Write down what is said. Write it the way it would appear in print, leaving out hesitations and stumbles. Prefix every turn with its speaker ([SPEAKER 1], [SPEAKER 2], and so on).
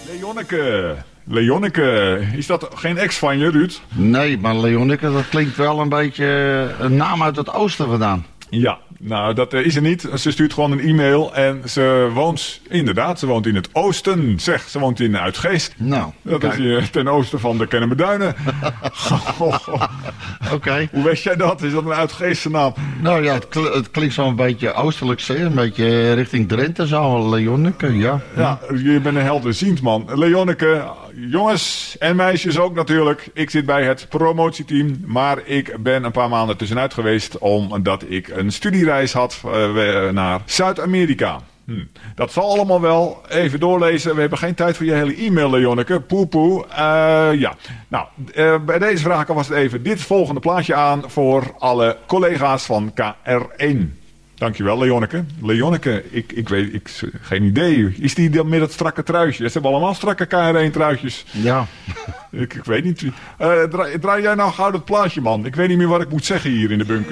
[SPEAKER 1] Leonneke, is dat geen ex van je, Ruud?
[SPEAKER 2] Nee, maar Leonneke, dat klinkt wel een beetje een naam uit het oosten vandaan.
[SPEAKER 1] Ja, nou dat is er niet. Ze stuurt gewoon een e-mail en ze woont in het oosten. Ze woont in Uitgeest.
[SPEAKER 2] Nou,
[SPEAKER 1] dat is hier ten oosten van de Kennemerduinen.
[SPEAKER 2] Oké.
[SPEAKER 1] Hoe weet jij dat? Is dat een Uitgeestse naam?
[SPEAKER 2] Nou ja, het klinkt zo'n beetje oostelijk, een beetje richting Drenthe zo, Leonneke, ja.
[SPEAKER 1] Ja, je bent een helderziend man. Leonneke, jongens en meisjes ook natuurlijk. Ik zit bij het promotieteam, maar ik ben een paar maanden tussenuit geweest omdat ik een studiereis had naar Zuid-Amerika. Dat zal allemaal wel. Even doorlezen. We hebben geen tijd voor je hele e-mail, Leonneke. Poepoe. Ja. Nou, bij deze vraag was het even dit volgende plaatje aan voor alle collega's van KR1. Dankjewel, Leonneke. Leonneke, ik weet, geen idee. Is die dan met het strakke truitje? Ze hebben allemaal strakke KR1 truitjes.
[SPEAKER 2] Ja.
[SPEAKER 1] Ik weet niet. Draai jij nou gauw dat plaatje, man? Ik weet niet meer wat ik moet zeggen hier in de bunker.